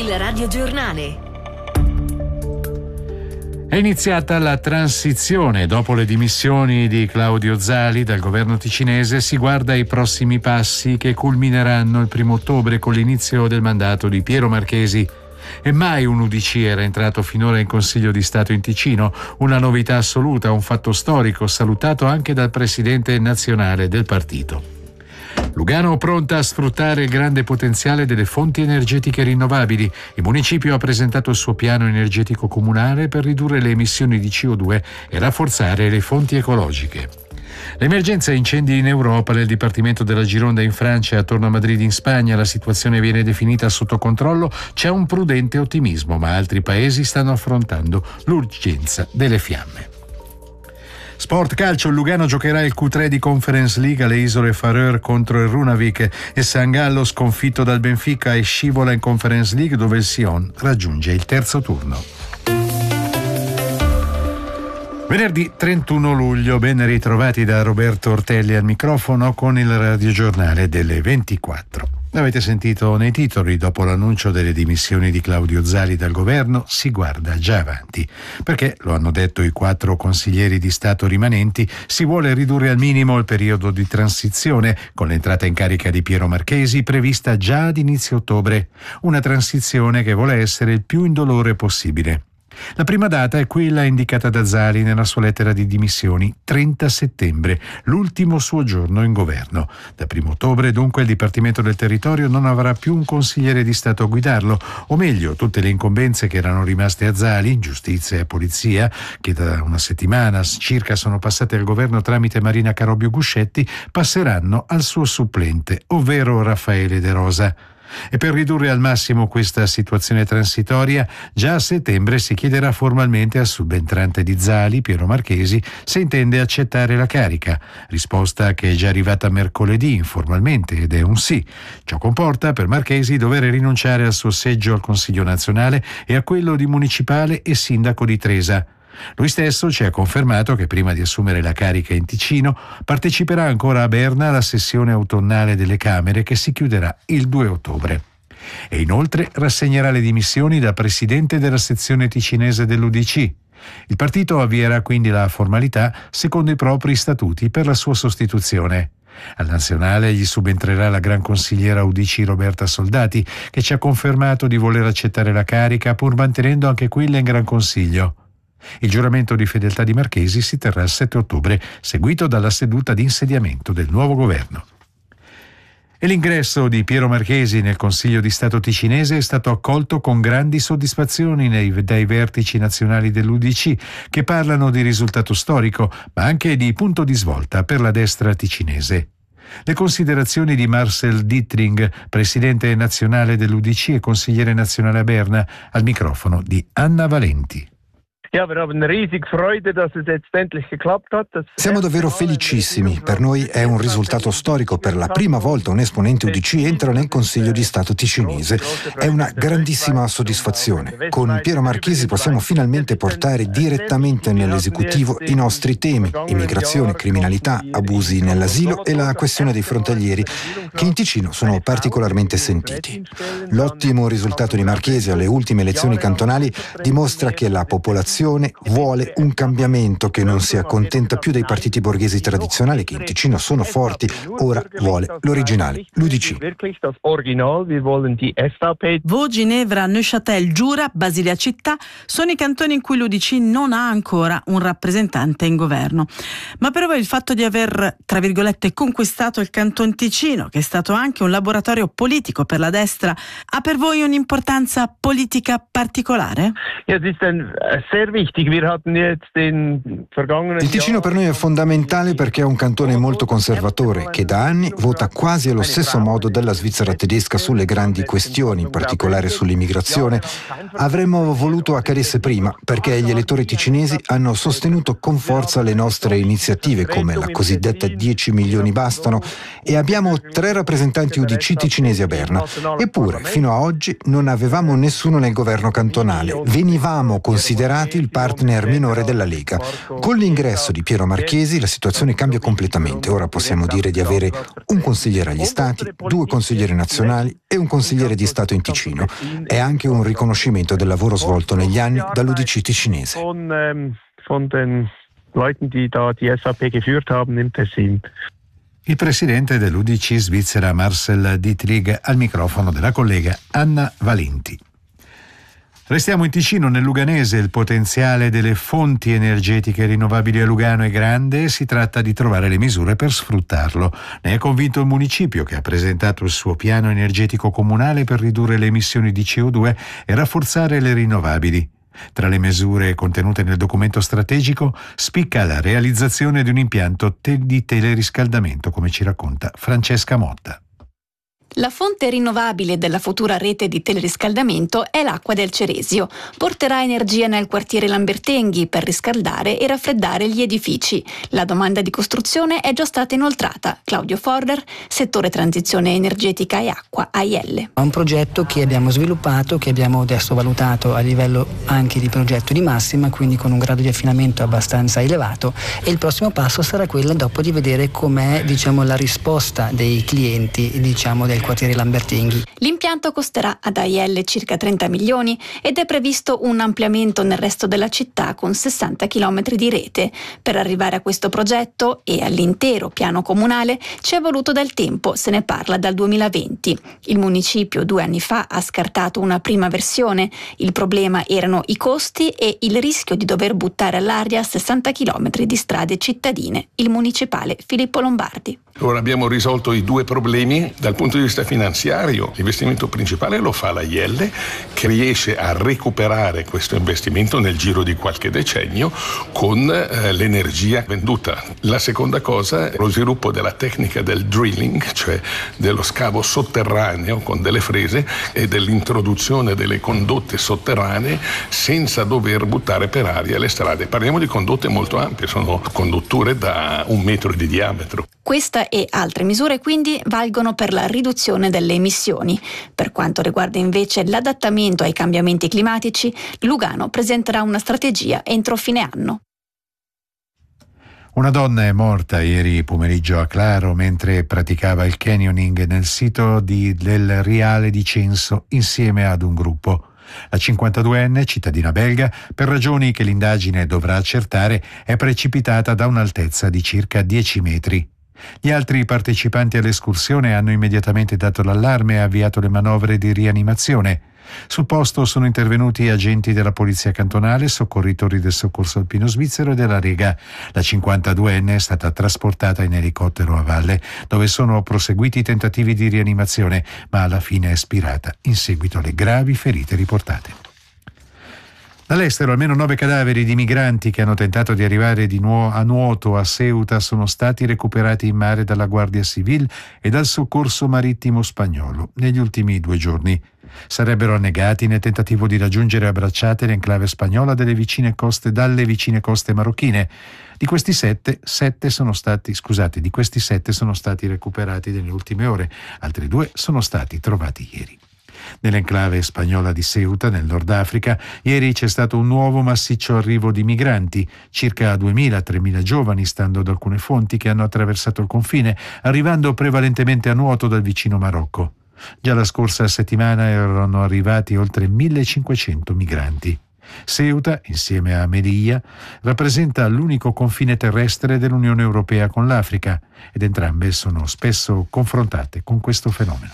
Il radiogiornale. È iniziata la transizione. Dopo le dimissioni di Claudio Zali dal governo ticinese si guarda ai prossimi passi che culmineranno il 1° ottobre con l'inizio del mandato di Piero Marchesi. E mai un UDC era entrato finora in Consiglio di Stato in Ticino, una novità assoluta, un fatto storico salutato anche dal presidente nazionale del partito. Lugano pronta a sfruttare il grande potenziale delle fonti energetiche rinnovabili. Il municipio ha presentato il suo piano energetico comunale per ridurre le emissioni di CO2 e rafforzare le fonti ecologiche. L'emergenza incendi in Europa, nel Dipartimento della Gironda in Francia e attorno a Madrid in Spagna, la situazione viene definita sotto controllo, c'è un prudente ottimismo, ma altri paesi stanno affrontando l'urgenza delle fiamme. Sport calcio, il Lugano giocherà il Q3 di Conference League alle Isole Faroe contro il Runavik e San Gallo, sconfitto dal Benfica, e scivola in Conference League dove il Sion raggiunge il terzo turno. Venerdì 31 luglio, ben ritrovati da Roberto Ortelli al microfono con il radiogiornale delle 24. L'avete sentito nei titoli, dopo l'annuncio delle dimissioni di Claudio Zali dal governo si guarda già avanti, perché, lo hanno detto i 4 consiglieri di Stato rimanenti, si vuole ridurre al minimo il periodo di transizione, con l'entrata in carica di Piero Marchesi prevista già ad inizio ottobre, una transizione che vuole essere il più indolore possibile. La prima data è quella indicata da Zali nella sua lettera di dimissioni, 30 settembre, l'ultimo suo giorno in governo. Da 1° ottobre, dunque, il Dipartimento del Territorio non avrà più un consigliere di Stato a guidarlo, o meglio, tutte le incombenze che erano rimaste a Zali, giustizia e polizia, che da una settimana circa sono passate al governo tramite Marina Carobbio Guscetti, passeranno al suo supplente, ovvero Raffaele De Rosa. E per ridurre al massimo questa situazione transitoria, già a settembre si chiederà formalmente al subentrante di Zali, Piero Marchesi, se intende accettare la carica, risposta che è già arrivata mercoledì informalmente ed è un sì. Ciò comporta per Marchesi dover rinunciare al suo seggio al Consiglio nazionale e a quello di municipale e sindaco di Tresa. Lui stesso ci ha confermato che prima di assumere la carica in Ticino parteciperà ancora a Berna alla sessione autunnale delle Camere che si chiuderà il 2 ottobre. E inoltre rassegnerà le dimissioni da presidente della sezione ticinese dell'UDC. Il partito avvierà quindi la formalità secondo i propri statuti per la sua sostituzione. Al nazionale gli subentrerà la gran consigliera UDC Roberta Soldati, che ci ha confermato di voler accettare la carica pur mantenendo anche quella in Gran Consiglio. Il giuramento di fedeltà di Marchesi si terrà il 7 ottobre, seguito dalla seduta di insediamento del nuovo governo. E l'ingresso di Piero Marchesi nel Consiglio di Stato ticinese è stato accolto con grandi soddisfazioni dai vertici nazionali dell'UDC, che parlano di risultato storico, ma anche di punto di svolta per la destra ticinese. Le considerazioni di Marcel Dittring, presidente nazionale dell'UDC e consigliere nazionale a Berna, al microfono di Anna Valenti. Siamo davvero felicissimi. Per noi è un risultato storico. Per la prima volta un esponente UDC entra nel Consiglio di Stato ticinese. È una grandissima soddisfazione. Con Piero Marchesi possiamo finalmente portare direttamente nell'esecutivo i nostri temi: immigrazione, criminalità, abusi nell'asilo e la questione dei frontalieri, che in Ticino sono particolarmente sentiti. L'ottimo risultato di Marchesi alle ultime elezioni cantonali dimostra che la popolazione vuole un cambiamento, che non si accontenta più dei partiti borghesi tradizionali che in Ticino sono forti, ora vuole l'originale, l'UDC. Vaud, Ginevra, Neuchâtel, Giura, Basilea Città sono i cantoni in cui l'UDC non ha ancora un rappresentante in governo. Ma per voi il fatto di aver, tra virgolette, conquistato il Canton Ticino, che è stato anche un laboratorio politico per la destra, ha per voi un'importanza politica particolare? Il Ticino per noi è fondamentale perché è un cantone molto conservatore che da anni vota quasi allo stesso modo della Svizzera tedesca sulle grandi questioni, in particolare sull'immigrazione. Avremmo voluto accadesse prima perché gli elettori ticinesi hanno sostenuto con forza le nostre iniziative come la cosiddetta 10 milioni bastano e abbiamo 3 rappresentanti UDC ticinesi a Berna. Eppure fino a oggi non avevamo nessuno nel governo cantonale. Venivamo considerati stati il partner minore della Lega. Con l'ingresso di Piero Marchesi la situazione cambia completamente. Ora possiamo dire di avere un consigliere agli Stati, 2 consiglieri nazionali e un consigliere di Stato in Ticino. È anche un riconoscimento del lavoro svolto negli anni dall'UDC ticinese. Il presidente dell'UDC Svizzera Marcel Dietrich al microfono della collega Anna Valenti. Restiamo in Ticino, nel Luganese. Il potenziale delle fonti energetiche rinnovabili a Lugano è grande e si tratta di trovare le misure per sfruttarlo. Ne è convinto il municipio, che ha presentato il suo piano energetico comunale per ridurre le emissioni di CO2 e rafforzare le rinnovabili. Tra le misure contenute nel documento strategico spicca la realizzazione di un impianto di teleriscaldamento, come ci racconta Francesca Motta. La fonte rinnovabile della futura rete di teleriscaldamento è l'acqua del Ceresio. Porterà energia nel quartiere Lambertenghi per riscaldare e raffreddare gli edifici. La domanda di costruzione è già stata inoltrata. Claudio Forder, settore transizione energetica e acqua, AIL. È un progetto che abbiamo sviluppato, che abbiamo adesso valutato a livello anche di progetto di massima, quindi con un grado di affinamento abbastanza elevato, e il prossimo passo sarà quello dopo di vedere com'è la risposta dei clienti del quartiere Lambertenghi. L'impianto costerà ad AIL circa 30 milioni ed è previsto un ampliamento nel resto della città con 60 km di rete. Per arrivare a questo progetto e all'intero piano comunale ci è voluto del tempo, se ne parla dal 2020. Il municipio 2 anni fa ha scartato una prima versione. Il problema erano i costi e il rischio di dover buttare all'aria 60 km di strade cittadine. Il municipale Filippo Lombardi. Ora abbiamo risolto i 2 problemi dal punto di vista finanziario. L'investimento principale lo fa l'AIL, che riesce a recuperare questo investimento nel giro di qualche decennio con l'energia venduta. La seconda cosa è lo sviluppo della tecnica del drilling, cioè dello scavo sotterraneo con delle frese e dell'introduzione delle condotte sotterranee senza dover buttare per aria le strade. Parliamo di condotte molto ampie, sono condutture da 1 metro di diametro. Questa e altre misure quindi valgono per la riduzione delle emissioni. Per quanto riguarda invece l'adattamento ai cambiamenti climatici, Lugano presenterà una strategia entro fine anno. Una donna è morta ieri pomeriggio a Claro mentre praticava il canyoning nel sito del Riale di Censo insieme ad un gruppo. La 52enne, cittadina belga, per ragioni che l'indagine dovrà accertare, è precipitata da un'altezza di circa 10 metri. Gli altri partecipanti all'escursione hanno immediatamente dato l'allarme e avviato le manovre di rianimazione. Sul posto sono intervenuti agenti della polizia cantonale, soccorritori del soccorso alpino svizzero e della Lega. La 52enne è stata trasportata in elicottero a valle, dove sono proseguiti i tentativi di rianimazione, ma alla fine è espirata in seguito alle gravi ferite riportate. Dall'estero almeno 9 cadaveri di migranti che hanno tentato di arrivare a nuoto a Ceuta sono stati recuperati in mare dalla Guardia Civile e dal soccorso marittimo spagnolo negli ultimi 2 giorni. Sarebbero annegati nel tentativo di raggiungere a bracciate l'enclave spagnola dalle vicine coste marocchine. Di questi 7 sono stati recuperati nelle ultime ore, altri 2 sono stati trovati ieri. Nell'enclave spagnola di Ceuta, nel Nord Africa, ieri c'è stato un nuovo massiccio arrivo di migranti, circa 2.000-3.000 giovani, stando ad alcune fonti, che hanno attraversato il confine, arrivando prevalentemente a nuoto dal vicino Marocco. Già la scorsa settimana erano arrivati oltre 1.500 migranti. Ceuta, insieme a Melilla, rappresenta l'unico confine terrestre dell'Unione Europea con l'Africa ed entrambe sono spesso confrontate con questo fenomeno.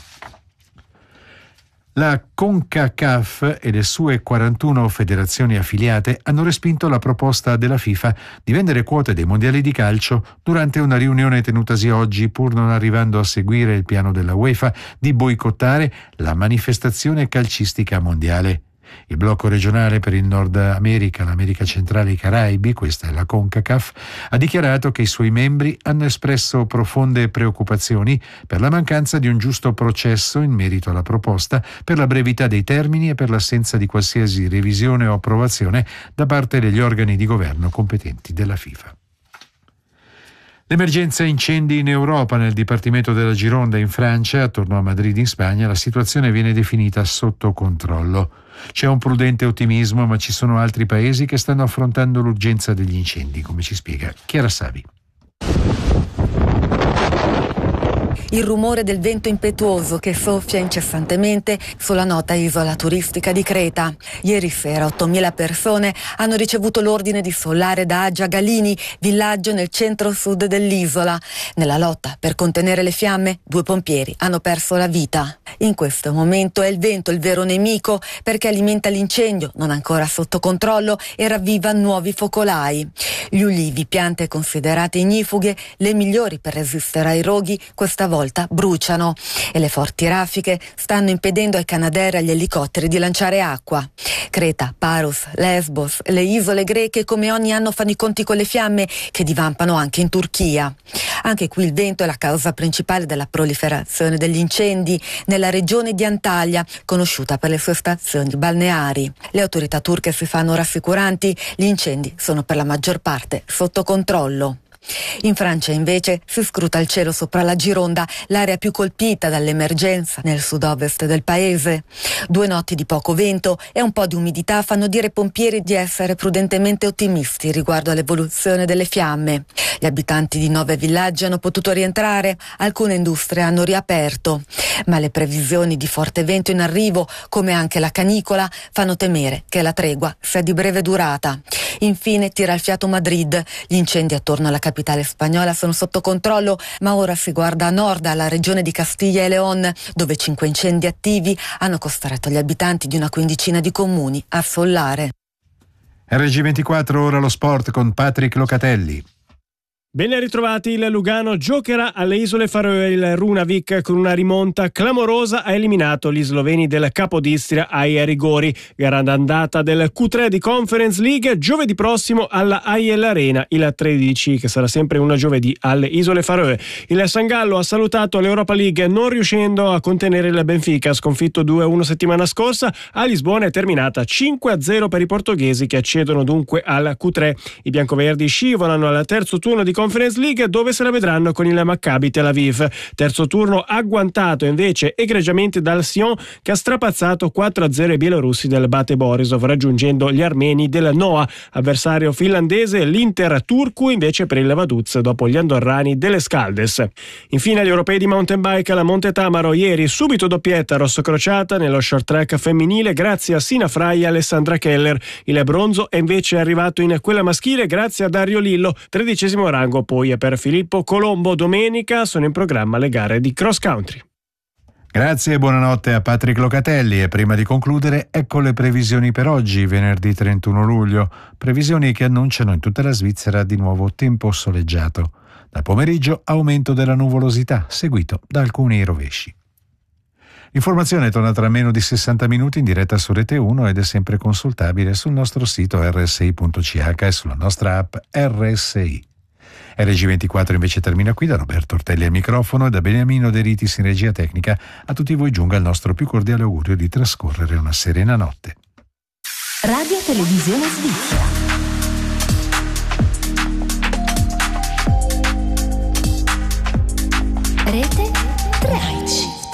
La CONCACAF e le sue 41 federazioni affiliate hanno respinto la proposta della FIFA di vendere quote dei mondiali di calcio durante una riunione tenutasi oggi, pur non arrivando a seguire il piano della UEFA di boicottare la manifestazione calcistica mondiale. Il blocco regionale per il Nord America, l'America centrale e i Caraibi, questa è la CONCACAF, ha dichiarato che i suoi membri hanno espresso profonde preoccupazioni per la mancanza di un giusto processo in merito alla proposta, per la brevità dei termini e per l'assenza di qualsiasi revisione o approvazione da parte degli organi di governo competenti della FIFA. L'emergenza incendi in Europa. Nel Dipartimento della Gironda in Francia, attorno a Madrid in Spagna, la situazione viene definita sotto controllo. C'è un prudente ottimismo, ma ci sono altri paesi che stanno affrontando l'urgenza degli incendi, come ci spiega Chiara Savi. Il rumore del vento impetuoso che soffia incessantemente sulla nota isola turistica di Creta. Ieri sera 8.000 persone hanno ricevuto l'ordine di sfollare da Agia Galini, villaggio nel centro-sud dell'isola. Nella lotta per contenere le fiamme, 2 pompieri hanno perso la vita. In questo momento è il vento il vero nemico, perché alimenta l'incendio, non ancora sotto controllo, e ravviva nuovi focolai. Gli ulivi, piante considerate ignifughe, le migliori per resistere ai roghi, questa volta bruciano, e le forti raffiche stanno impedendo ai Canadair e agli elicotteri di lanciare acqua. Creta, Paros, Lesbos, le isole greche come ogni anno fanno i conti con le fiamme che divampano anche in Turchia. Anche qui il vento è la causa principale della proliferazione degli incendi nella regione di Antalya, conosciuta per le sue stazioni balneari. Le autorità turche si fanno rassicuranti, gli incendi sono per la maggior parte sotto controllo. In Francia invece si scruta il cielo sopra la Gironda, l'area più colpita dall'emergenza nel sud-ovest del paese. 2 notti di poco vento e un po' di umidità fanno dire ai pompieri di essere prudentemente ottimisti riguardo all'evoluzione delle fiamme. Gli abitanti di 9 villaggi hanno potuto rientrare, alcune industrie hanno riaperto, ma le previsioni di forte vento in arrivo, come anche la canicola, fanno temere che la tregua sia di breve durata. Infine tira il fiato Madrid. Gli incendi attorno alla capitale spagnola sono sotto controllo, ma ora si guarda a nord, alla regione di Castiglia e León, dove 5 incendi attivi hanno costretto gli abitanti di una quindicina di comuni a sfollare. RG24, ora lo sport con Patrick Locatelli. Ben ritrovati, il Lugano giocherà alle Isole Faroe. Il Runavik con una rimonta clamorosa ha eliminato gli sloveni del Capodistria ai rigori. Grande andata del Q3 di Conference League giovedì prossimo alla AIL Arena, il 13, che sarà sempre una giovedì alle Isole Faroe. Il San Gallo ha salutato l'Europa League non riuscendo a contenere il Benfica, sconfitto 2-1 settimana scorsa. A Lisbona è terminata 5-0 per i portoghesi, che accedono dunque al Q3. I biancoverdi scivolano al terzo turno di Conference League, dove se la vedranno con il Maccabi Tel Aviv. Terzo turno agguantato invece egregiamente dal Sion, che ha strapazzato 4-0 ai bielorussi del Bate Borisov, raggiungendo gli armeni del Noa. Avversario finlandese l'Inter Turku invece per il Vaduz, dopo gli andorrani delle Scaldes. Infine gli europei di mountain bike alla Monte Tamaro, ieri subito doppietta rosso-crociata nello short track femminile grazie a Sina Frey e Alessandra Keller. Il bronzo è invece arrivato in quella maschile grazie a Dario Lillo, 13° rango poi per Filippo Colombo. Domenica sono in programma le gare di cross country. Grazie e buonanotte a Patrick Locatelli, e prima di concludere ecco le previsioni per oggi, venerdì 31 luglio, previsioni che annunciano in tutta la Svizzera di nuovo tempo soleggiato. Dal pomeriggio aumento della nuvolosità, seguito da alcuni rovesci. L'informazione torna tra meno di 60 minuti in diretta su Rete 1 ed è sempre consultabile sul nostro sito rsi.ch e sulla nostra app RSI. RG24 invece termina qui. Da Roberto Ortelli al microfono e da Beniamino De Ritis in regia tecnica, a tutti voi giunga il nostro più cordiale augurio di trascorrere una serena notte. Radio Televisione Svizzera.